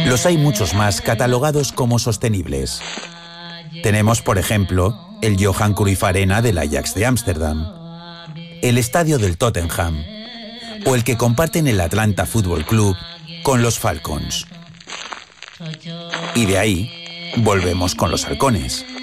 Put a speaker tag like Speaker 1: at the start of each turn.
Speaker 1: Los hay muchos más catalogados como sostenibles. Tenemos, por ejemplo, el Johan Cruyff Arena del Ajax de Ámsterdam, el estadio del Tottenham o el que comparten el Atlanta Football Club con los Falcons. Y de ahí volvemos con los halcones.